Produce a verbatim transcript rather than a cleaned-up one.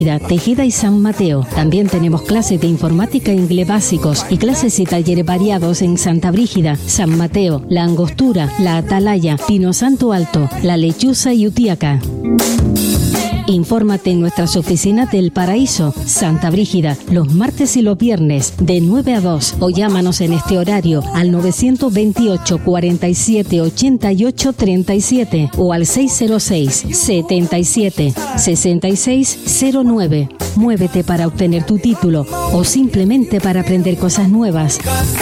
Tejeda y San Mateo. También tenemos clases de informática e inglés básicos y clases y talleres variados en Santa Brígida, San Mateo, La Angostura, La Atalaya, Pino Santo Alto, La Lechuza y Utiaca. Infórmate en nuestras oficinas del Paraíso, Santa Brígida, los martes y los viernes, de nueve a dos, o llámanos en este horario al nueve dos ocho, cuarenta y siete, ochenta y ocho, treinta y siete o al seis cero seis, setenta y siete, sesenta y seis cero nueve. Muévete para obtener tu título o simplemente para aprender cosas nuevas.